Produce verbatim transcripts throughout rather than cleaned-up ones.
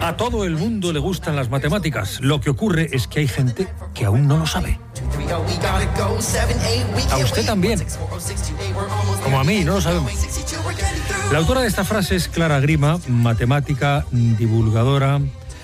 A todo el mundo le gustan las matemáticas. Lo que ocurre es que hay gente que aún no lo sabe. A usted también. Como a mí, no lo sabemos. La autora de esta frase es Clara Grima, matemática, divulgadora,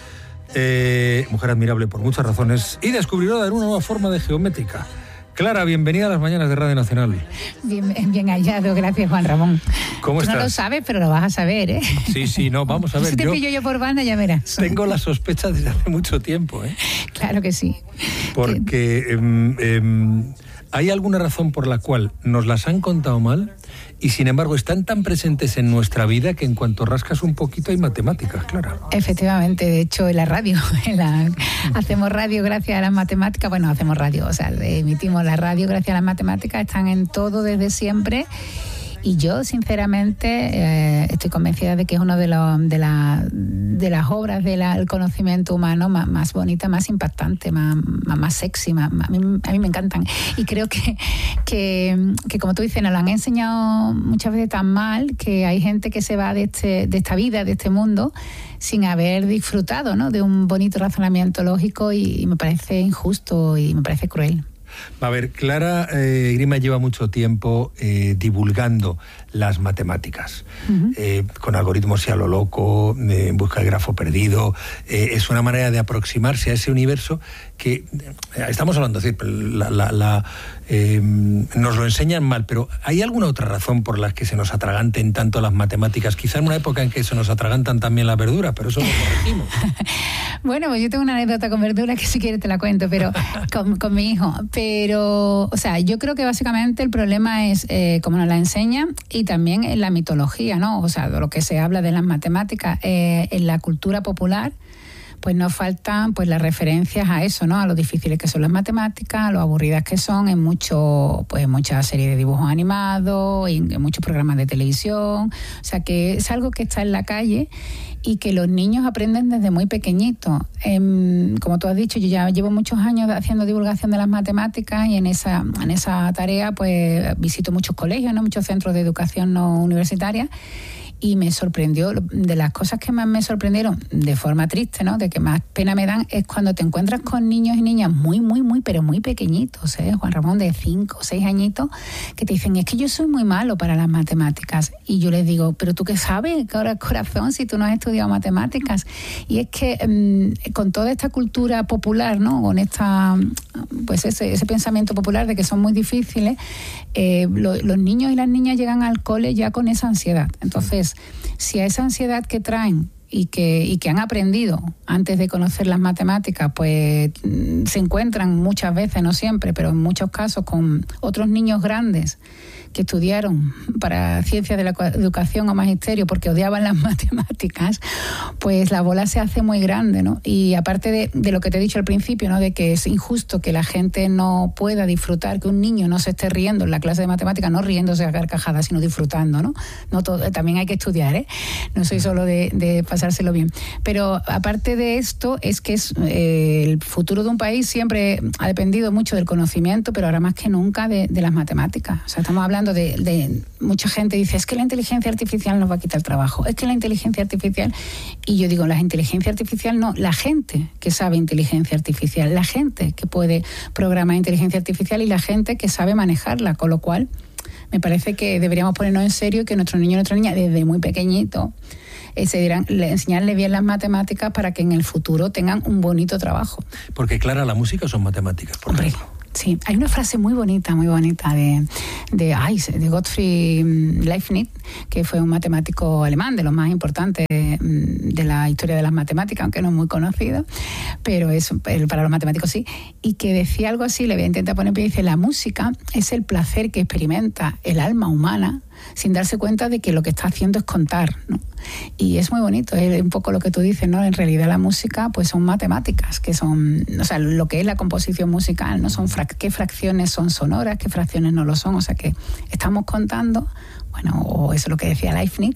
eh, mujer admirable por muchas razones y descubridora de una nueva forma de geométrica. Clara, bienvenida a las mañanas de Radio Nacional. Bien, bien hallado, gracias Juan Ramón. ¿Cómo Tú estás? No lo sabes, pero lo vas a saber, ¿eh? Sí, sí, no, vamos a ver. Si te yo pillo yo por banda, ya verás. Tengo la sospecha desde hace mucho tiempo, ¿eh? Claro que sí. Porque eh, eh, hay alguna razón por la cual nos las han contado mal y sin embargo están tan presentes en nuestra vida que en cuanto rascas un poquito hay matemáticas, Clara. Efectivamente, de hecho en la radio, en la, hacemos radio gracias a las matemáticas, bueno, hacemos radio, o sea, emitimos la radio gracias a las matemáticas, están en todo desde siempre. Y yo, sinceramente, eh, estoy convencida de que es una de, los, de, la, de las obras del conocimiento humano más, más bonita, más impactante, más, más, más sexy. Más, a, mí, a mí me encantan. Y creo que, que, que, como tú dices, nos lo han enseñado muchas veces tan mal que hay gente que se va de, este, de esta vida, de este mundo, sin haber disfrutado, ¿no?, de un bonito razonamiento lógico y, y me parece injusto y me parece cruel. A ver, Clara eh, Grima lleva mucho tiempo eh, divulgando las matemáticas, uh-huh. eh, con algoritmos y a lo loco, eh, en busca del grafo perdido. Eh, es una manera de aproximarse a ese universo que eh, estamos hablando, es decir, la, la, la, eh, nos lo enseñan mal, pero ¿hay alguna otra razón por la que se nos atraganten tanto las matemáticas? Quizá en una época en que se nos atragantan también las verduras, pero eso lo corregimos. Bueno, pues yo tengo una anécdota con verduras que si quieres te la cuento, pero con, con mi hijo. Pero, o sea, yo creo que básicamente el problema es eh, cómo nos la enseñan y también en la mitología, ¿no? O sea, de lo que se habla de las matemáticas eh, en la cultura popular, pues nos faltan pues las referencias a eso, ¿no? A lo difíciles que son las matemáticas, a lo aburridas que son en mucho, pues muchas series de dibujos animados, y en muchos programas de televisión. O sea, que es algo que está en la calle y que los niños aprenden desde muy pequeñitos. Eh, como tú has dicho, yo ya llevo muchos años haciendo divulgación de las matemáticas y en esa, en esa tarea pues visito muchos colegios, ¿no?, muchos centros de educación no universitaria. Y me sorprendió, de las cosas que más me sorprendieron, de forma triste, ¿no?, de que más pena me dan, es cuando te encuentras con niños y niñas muy, muy, muy, pero muy pequeñitos, ¿eh? Juan Ramón, de cinco o seis añitos, que te dicen, es que yo soy muy malo para las matemáticas. Y yo les digo, pero ¿tú qué sabes, corazón, si tú no has estudiado matemáticas? Y es que mmm, con toda esta cultura popular, ¿no?, con esta, pues ese, ese pensamiento popular de que son muy difíciles, eh, lo, los niños y las niñas llegan al cole ya con esa ansiedad. Entonces, si a esa ansiedad que traen y que, y que han aprendido antes de conocer las matemáticas, pues se encuentran muchas veces, no siempre, pero en muchos casos con otros niños grandes que estudiaron para ciencias de la educación o magisterio porque odiaban las matemáticas, pues la bola se hace muy grande, ¿no? Y aparte de, de lo que te he dicho al principio, ¿no?, de que es injusto que la gente no pueda disfrutar, que un niño no se esté riendo en la clase de matemáticas, no riéndose a carcajadas, sino disfrutando, ¿no? No todo, también hay que estudiar, ¿eh? No soy solo de, de pasárselo bien. Pero aparte de esto, es que es, eh, el futuro de un país siempre ha dependido mucho del conocimiento, pero ahora más que nunca de, de las matemáticas. O sea, estamos hablando De, de mucha gente dice, es que la inteligencia artificial nos va a quitar el trabajo, es que la inteligencia artificial, y yo digo, la inteligencia artificial no, la gente que sabe inteligencia artificial, la gente que puede programar inteligencia artificial y la gente que sabe manejarla, con lo cual me parece que deberíamos ponernos en serio y que nuestros niños y nuestras niñas desde muy pequeñitos eh, se dirán, enseñarles bien las matemáticas para que en el futuro tengan un bonito trabajo. Porque, Clara, la música son matemáticas, por Hombre, ejemplo. Sí, hay una frase muy bonita, muy bonita de, de, ay, de Gottfried Leibniz, que fue un matemático alemán, de los más importantes de la historia de las matemáticas, aunque no es muy conocido, pero es para los matemáticos sí, y que decía algo así, le voy a intentar poner en pie, dice, la música es el placer que experimenta el alma humana sin darse cuenta de que lo que está haciendo es contar, ¿no? Y es muy bonito, es un poco lo que tú dices, ¿no? En realidad la música pues son matemáticas, que son, o sea, lo que es la composición musical, ¿no? Son frac- qué fracciones son sonoras, qué fracciones no lo son, o sea que estamos contando, bueno, o eso es lo que decía Leibniz,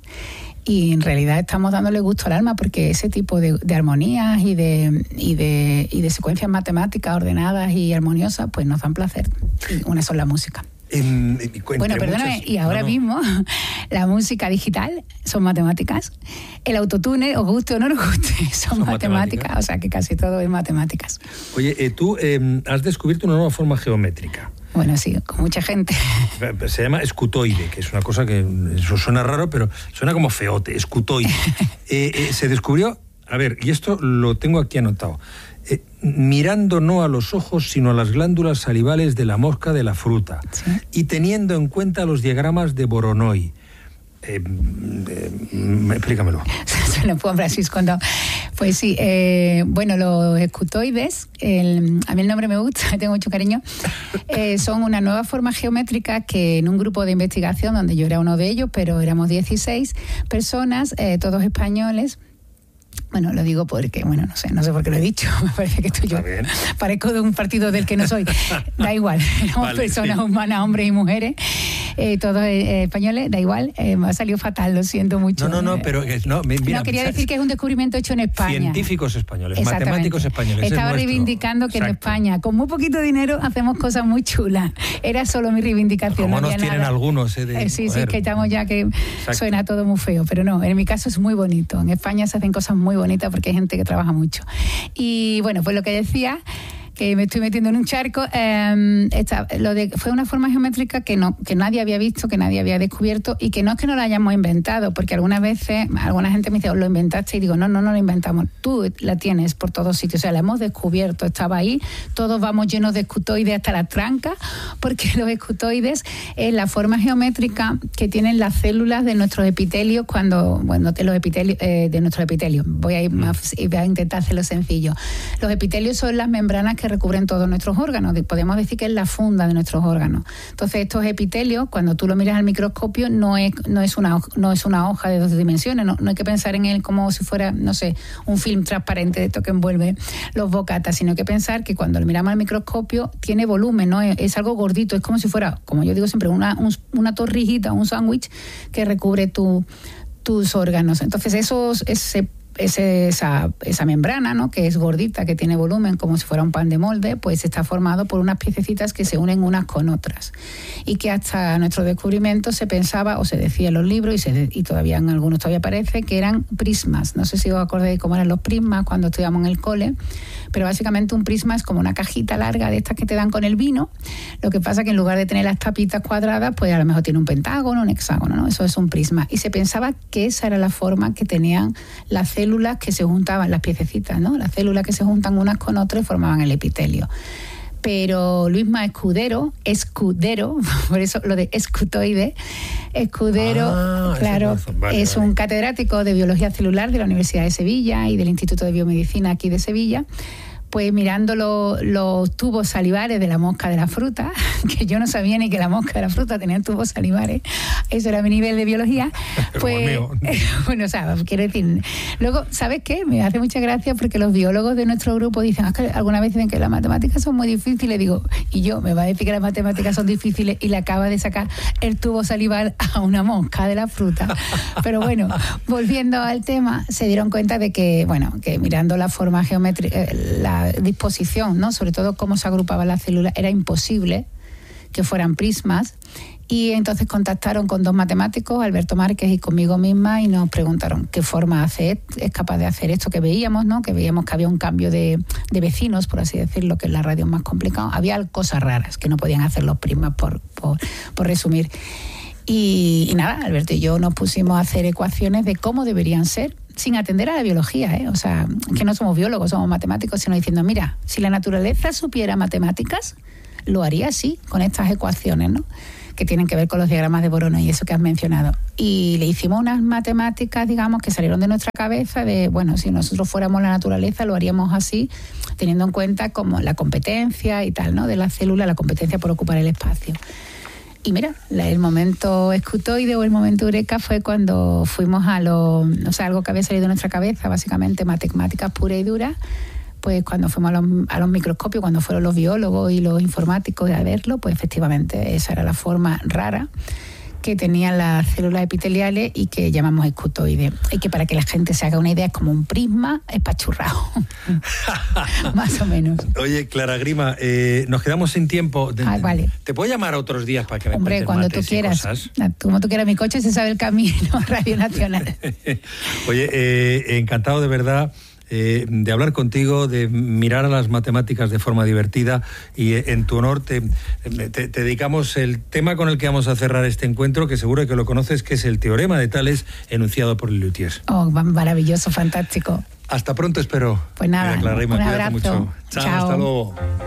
y en realidad estamos dándole gusto al alma porque ese tipo de, de armonías y de, y, de, y de secuencias matemáticas ordenadas y armoniosas pues nos dan placer, y una son la música. En, bueno, perdóname, muchas, y ahora no, no. mismo la música digital son matemáticas, el autotune, os guste o no nos guste, son, son matemáticas, matemáticas, o sea que casi todo es matemáticas. Oye, eh, tú eh, has descubierto una nueva forma geométrica. Bueno, sí, con mucha gente. Se llama escutoide, que es una cosa que eso suena raro, pero suena como feote, escutoide. eh, eh, se descubrió, a ver, y esto lo tengo aquí anotado, Eh, mirando no a los ojos, sino a las glándulas salivales de la mosca de la fruta, ¿sí? Y teniendo en cuenta los diagramas de Voronoi. Eh, eh, explícamelo. Se lo puedo Francisco cuando. Pues sí, eh, bueno, los escutoides, el, a mí el nombre me gusta, tengo mucho cariño, eh, son una nueva forma geométrica que en un grupo de investigación, donde yo era uno de ellos, pero éramos dieciséis personas, eh, todos españoles. Bueno, lo digo porque, bueno, no sé, no sé por qué lo he dicho, me parece que estoy yo, parezco de un partido del que no soy, da igual, somos vale, personas sí. humanas, hombres y mujeres, eh, todos eh, españoles, da igual, eh, me ha salido fatal, lo siento mucho. No, no, no, pero no, mira, no quería decir que es un descubrimiento hecho en España. Científicos españoles, matemáticos españoles. Estaba es reivindicando que Exacto. en España, con muy poquito dinero, hacemos cosas muy chulas. Era solo mi reivindicación. Como no nos tienen nada. algunos. Eh, de, eh, sí, joder. sí, que estamos ya que Exacto. suena todo muy feo, pero no, en mi caso es muy bonito. En España se hacen cosas muy bonitas porque hay gente que trabaja mucho. Y bueno, pues lo que decía, que me estoy metiendo en un charco, eh, esta, lo de, fue una forma geométrica que no que nadie había visto, que nadie había descubierto, y que no es que no la hayamos inventado, porque algunas veces, alguna gente me dice, lo inventaste, y digo, no, no, no lo inventamos, tú la tienes por todos sitios, o sea, la hemos descubierto, estaba ahí, todos vamos llenos de escutoides hasta la tranca, porque los escutoides es la forma geométrica que tienen las células de nuestros epitelios cuando, bueno, de los epitelios, eh, de nuestros epitelios, voy a ir más, y voy a intentar hacerlo sencillo. Los epitelios son las membranas que recubren todos nuestros órganos, podemos decir que es la funda de nuestros órganos. Entonces estos epitelios, cuando tú lo miras al microscopio, no es, no es, una, no es una hoja de dos dimensiones, no, no hay que pensar en él como si fuera, no sé, un film transparente de esto que envuelve los bocatas, sino que pensar que cuando lo miramos al microscopio tiene volumen, ¿no? es, es algo gordito, es como si fuera, como yo digo siempre, una, un, una torrijita, un sándwich que recubre tu, tus órganos. Entonces esos, ese Es esa, esa membrana, ¿no? que es gordita, que tiene volumen como si fuera un pan de molde, pues está formado por unas piececitas que se unen unas con otras, y que hasta nuestro descubrimiento se pensaba, o se decía en los libros, y, se, y todavía en algunos todavía aparece, que eran prismas. No sé si os acordáis cómo eran los prismas cuando estudiamos en el cole, pero básicamente un prisma es como una cajita larga de estas que te dan con el vino, lo que pasa que en lugar de tener las tapitas cuadradas, pues a lo mejor tiene un pentágono, un hexágono, ¿no? Eso es un prisma, y se pensaba que esa era la forma que tenían las células que se juntaban, las piececitas, ¿no? Las células que se juntan unas con otras y formaban el epitelio. Pero Luisma Escudero, Escudero, por eso lo de escutoide, Escudero, ah, claro, vale, es vale. un catedrático de biología celular de la Universidad de Sevilla y del Instituto de Biomedicina aquí de Sevilla. Pues mirando lo, los tubos salivares de la mosca de la fruta, que yo no sabía ni que la mosca de la fruta tenía tubos salivares, eso era mi nivel de biología, pues, bueno, o sea, quiero decir, luego, ¿sabes qué? Me hace mucha gracia porque los biólogos de nuestro grupo dicen, ah, que alguna vez dicen que las matemáticas son muy difíciles, digo, y yo, me va a decir que las matemáticas son difíciles y le acaba de sacar el tubo salivar a una mosca de la fruta. Pero bueno, volviendo al tema, se dieron cuenta de que, bueno, que mirando la forma geométrica, la disposición, ¿no? Sobre todo cómo se agrupaban las células, era imposible que fueran prismas, y entonces contactaron con dos matemáticos, Alberto Márquez y conmigo misma, y nos preguntaron qué forma hace, es capaz de hacer esto que veíamos, ¿no? Que veíamos que había un cambio de, de vecinos, por así decirlo, que en la radio es más complicado, había cosas raras que no podían hacer los prismas, por, por, por resumir. Y, y nada, Alberto y yo nos pusimos a hacer ecuaciones de cómo deberían ser, sin atender a la biología, ¿eh? O sea, que no somos biólogos, somos matemáticos, sino diciendo, mira, si la naturaleza supiera matemáticas, lo haría así, con estas ecuaciones, ¿no? Que tienen que ver con los diagramas de Voronoi y eso que has mencionado. Y le hicimos unas matemáticas, digamos, que salieron de nuestra cabeza de, bueno, si nosotros fuéramos la naturaleza, lo haríamos así, teniendo en cuenta como la competencia y tal, ¿no? De la célula, la competencia por ocupar el espacio. Y mira, el momento escutoide o el momento eureka fue cuando fuimos a lo, o sea, algo que había salido de nuestra cabeza, básicamente matemáticas pura y dura, pues cuando fuimos a los, a los microscopios, cuando fueron los biólogos y los informáticos a verlo, pues efectivamente esa era la forma rara que tenían las células epiteliales y que llamamos escutoides. Y que para que la gente se haga una idea es como un prisma espachurrado. Más o menos. Oye, Clara Grima, eh, nos quedamos sin tiempo. Ah, vale. ¿Te puedo llamar otros días para que me Hombre, cuando tú quieras. Como tú quieras, mi coche se sabe el camino a Radio Nacional. Oye, eh, encantado de verdad. Eh, de hablar contigo, de mirar a las matemáticas de forma divertida, y eh, en tu honor te, te, te dedicamos el tema con el que vamos a cerrar este encuentro, que seguro que lo conoces, que es el teorema de Tales enunciado por Lelutier. Oh, maravilloso, fantástico. Hasta pronto, espero. Pues nada, Mira, Clara Grima, un cuídate abrazo. mucho. Chao, Chao. Hasta luego.